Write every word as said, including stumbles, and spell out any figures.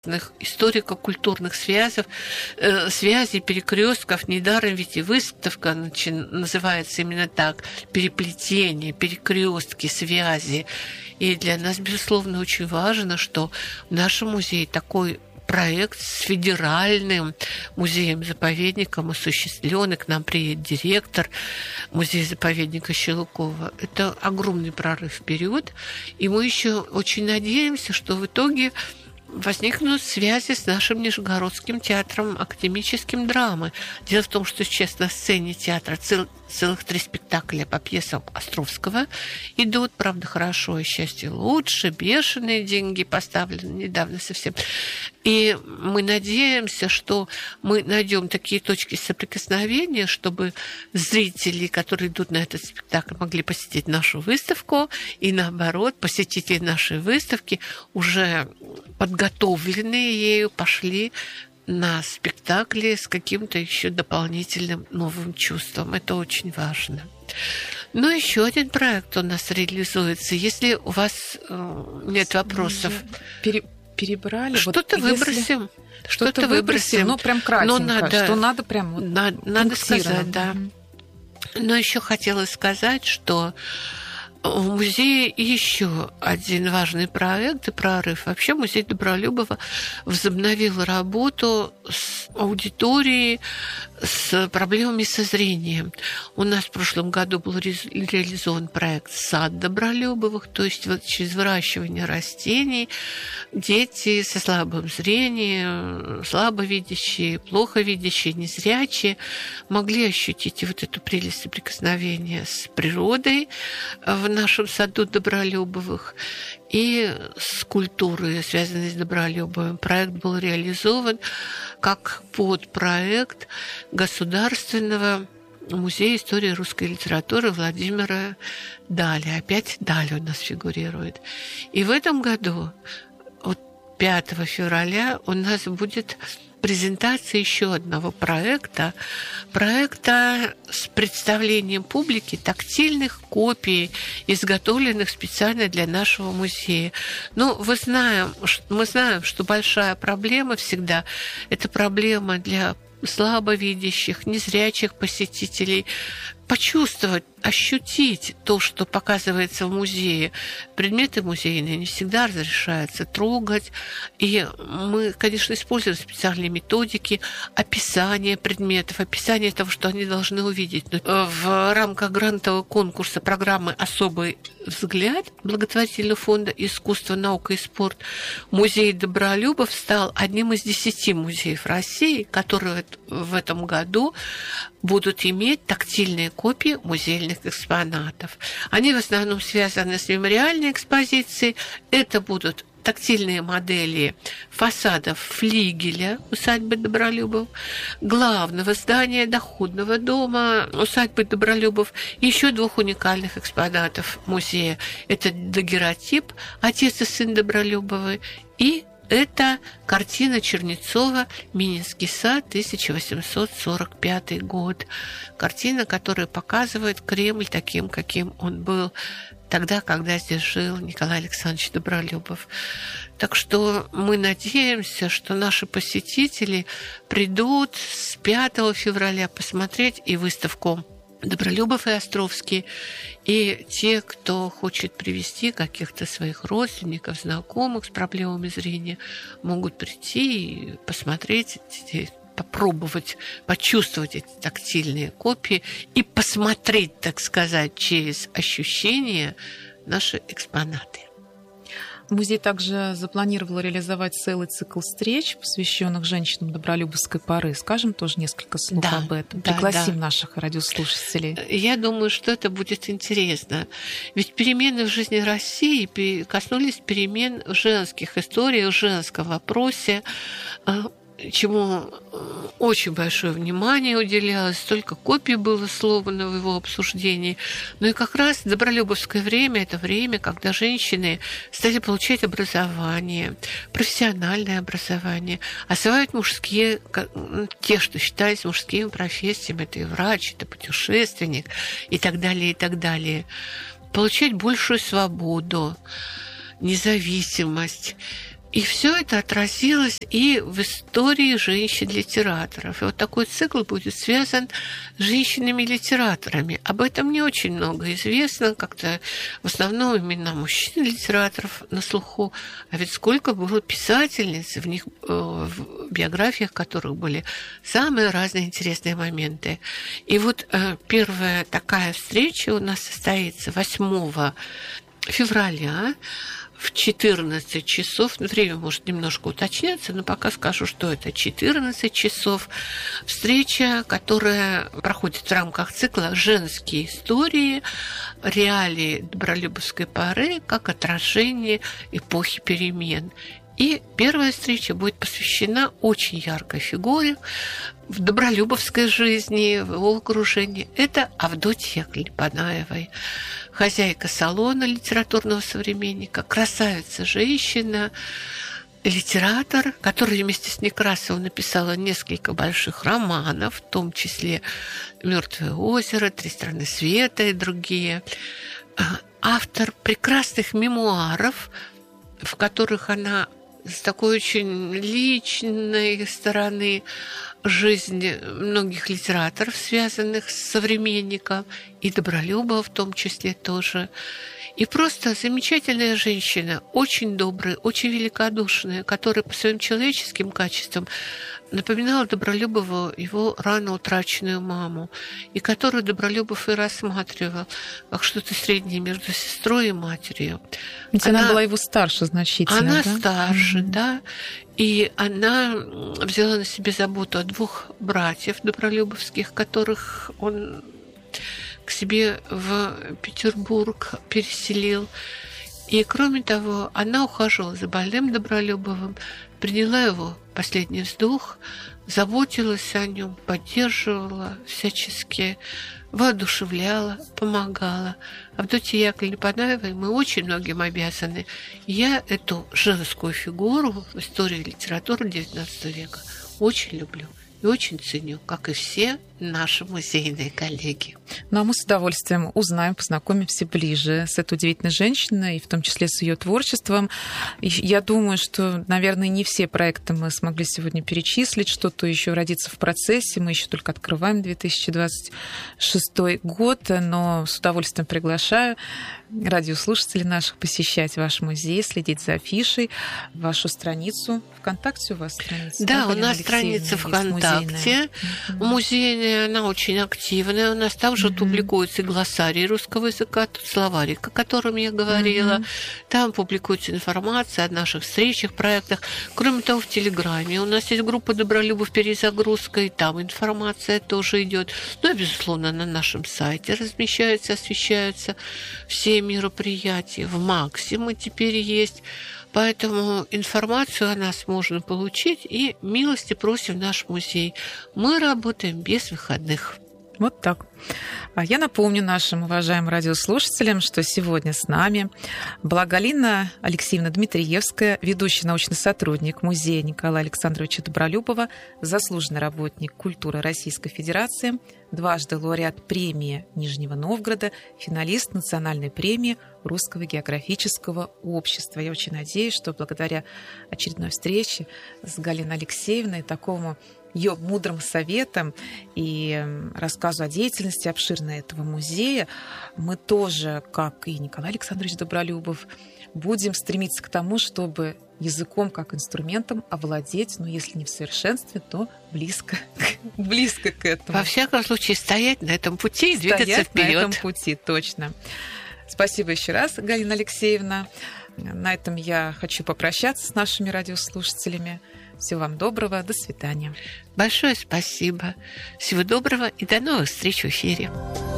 историко-культурных связей, э, связей, перекрестков. Недаром ведь и выставка начи- называется именно так: переплетение, перекрестки, связи. И для нас, безусловно, очень важно, что в нашем музее такой проект с федеральным музеем-заповедником осуществлен, и к нам приедет директор музея-заповедника Щелукова. Это огромный прорыв вперед, и мы еще очень надеемся, что в итоге возникнут связи с нашим Нижегородским театром академическим драмы. Дело в том, что сейчас на сцене театра цел, целых три спектакля по пьесам Островского идут, правда, хорошо, и счастье лучше, бешеные деньги поставлены недавно совсем. И мы надеемся, что мы найдем такие точки соприкосновения, чтобы зрители, которые идут на этот спектакль, могли посетить нашу выставку, и наоборот, посетители нашей выставки уже подготовленные ею пошли на спектакли с каким-то еще дополнительным новым чувством. Это очень важно. Но еще один проект у нас реализуется. Если у вас э, нет вопросов... Пере- перебрали. Что-то вот выбросим. Что-то, что-то выбросим. Ну, прям кратенько. Но надо, что надо прям вот надо, надо сказать, да. Mm-hmm. Но еще хотела сказать, что в музее еще один важный проект и прорыв. Вообще музей Добролюбова возобновил работу с аудиторией с проблемами со зрением. У нас в прошлом году был реализован проект «Сад Добролюбовых», то есть вот через выращивание растений дети со слабым зрением, слабовидящие, плохо видящие, незрячие могли ощутить вот эту прелесть соприкосновения с природой в нашем саду Добролюбовых и с культурой, связанной с Добролюбовым. Проект был реализован как подпроект Государственного музея истории русской литературы Владимира Дали. Опять Дали у нас фигурирует. И в этом году, вот пятого февраля, у нас будет презентация еще одного проекта, проекта с представлением публики тактильных копий, изготовленных специально для нашего музея. Ну, вы знаем, мы знаем, что большая проблема всегда – это проблема для слабовидящих, незрячих посетителей почувствовать, ощутить то, что показывается в музее. Предметы музейные не всегда разрешается трогать. И мы, конечно, используем специальные методики описания предметов, описания того, что они должны увидеть. Но в рамках грантового конкурса программы «Особый взгляд» благотворительного фонда «Искусство, наука и спорт» музей Добролюбов стал одним из десяти музеев России, которые в этом году будут иметь тактильные копии музейных экспонатов. Они в основном связаны с мемориальной экспозицией. Это будут тактильные модели фасадов флигеля усадьбы Добролюбов, главного здания доходного дома усадьбы Добролюбов и еще двух уникальных экспонатов музея. Это дагеротип «Отец и сын Добролюбовы» и это картина Чернецова «Мининский сад», тысяча восемьсот сорок пятый год. Картина, которая показывает Кремль таким, каким он был тогда, когда здесь жил Николай Александрович Добролюбов. Так что мы надеемся, что наши посетители придут с пятого февраля посмотреть и выставку Добролюбов и Островский, и те, кто хочет привести каких-то своих родственников, знакомых с проблемами зрения, могут прийти и посмотреть, попробовать, почувствовать эти тактильные копии и посмотреть, так сказать, через ощущения наши экспонаты. Музей также запланировал реализовать целый цикл встреч, посвященных женщинам Добролюбовской поры. Скажем тоже несколько слов да, об этом. Да, Пригласим да. наших радиослушателей. Я думаю, что это будет интересно. Ведь перемены в жизни России коснулись перемен в женских историях, в женском вопросе, чему очень большое внимание уделялось, столько копий было сломано в его обсуждении. Ну и как раз добролюбовское время – это время, когда женщины стали получать образование, профессиональное образование, осваивать мужские, те, что считались мужскими профессиями, это и врач, это путешественник и так далее, и так далее. Получать большую свободу, независимость, И все это отразилось и в истории женщин-литераторов. И вот такой цикл будет связан с женщинами-литераторами. Об этом не очень много известно, как-то в основном имена мужчин-литераторов на слуху. А ведь сколько было писательниц, в них в биографиях которых были самые разные интересные моменты. И вот первая такая встреча у нас состоится восьмого февраля в четырнадцать часов. Время может немножко уточняться, но пока скажу, что это четырнадцать часов. Встреча, которая проходит в рамках цикла «Женские истории. Реалии добролюбовской поры как отражение эпохи перемен». И первая встреча будет посвящена очень яркой фигуре в добролюбовской жизни, в его окружении. Это Авдотья Клепанаевой, хозяйка салона литературного современника, красавица-женщина, литератор, которая вместе с Некрасовым написала несколько больших романов, в том числе «Мертвое озеро», «Три страны света» и другие. Автор прекрасных мемуаров, в которых она с такой очень личной стороны жизни многих литераторов, связанных с современником, и Добролюбова в том числе тоже. И просто замечательная женщина, очень добрая, очень великодушная, которая по своим человеческим качествам напоминала Добролюбову его рано утраченную маму, и которую Добролюбов и рассматривал как что-то среднее между сестрой и матерью. Ведь она, она была его старше значительно, Она да? старше, mm-hmm. да. И она взяла на себе заботу о двух братьев добролюбовских, которых он к себе в Петербург переселил. И, кроме того, она ухаживала за больным Добролюбовым, приняла его последний вздох, заботилась о нем, поддерживала всячески, воодушевляла, помогала. Авдотье Яковлевне Клепанаевой мы очень многим обязаны. Я эту женскую фигуру в истории литературы девятнадцатого века очень люблю и очень ценю, как и все наши музейные коллеги. Ну, а мы с удовольствием узнаем, познакомимся ближе с этой удивительной женщиной, и в том числе с ее творчеством. И я думаю, что, наверное, не все проекты мы смогли сегодня перечислить, что-то еще родится в процессе, мы еще только открываем две тысячи двадцать шестой год, но с удовольствием приглашаю радиослушателей наших посещать ваш музей, следить за афишей, вашу страницу. ВКонтакте у вас страница? Да, да, у нас страница ВКонтакте музейная. Она очень активная. У нас также mm-hmm. публикуется и глоссарий русского языка, тут словарик, о котором я говорила. Mm-hmm. Там публикуется информация о наших встречах, проектах. Кроме того, в Телеграме у нас есть группа Добролюбов перезагрузка, и там информация тоже идет. Ну и, безусловно, на нашем сайте размещаются, освещаются все мероприятия. В МАКСе мы теперь есть. Поэтому информацию о нас можно получить, и милости просим в наш музей. Мы работаем без выходных. Вот так. Я напомню нашим уважаемым радиослушателям, что сегодня с нами была Галина Алексеевна Дмитриевская, ведущий научный сотрудник музея Николая Александровича Добролюбова, заслуженный работник культуры Российской Федерации, дважды лауреат премии Нижнего Новгорода, финалист национальной премии Русского географического общества. Я очень надеюсь, что благодаря очередной встрече с Галиной Алексеевной, такому ее мудрым советам и рассказу о деятельности обширной этого музея, мы тоже, как и Николай Александрович Добролюбов, будем стремиться к тому, чтобы языком как инструментом овладеть, ну, если не в совершенстве, то близко, близко к этому. Во всяком случае, стоять на этом пути и двигаться вперед. на этом пути, точно. Спасибо еще раз, Галина Алексеевна. На этом я хочу попрощаться с нашими радиослушателями. Всего вам доброго, до свидания. Большое спасибо. Всего доброго и до новых встреч в эфире.